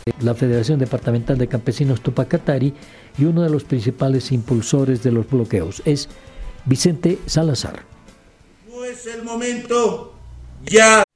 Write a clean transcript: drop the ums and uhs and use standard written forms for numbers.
la Federación Departamental de Campesinos Tupacatari y uno de los principales impulsores de los bloqueos. Es Vicente Salazar. No es el momento ya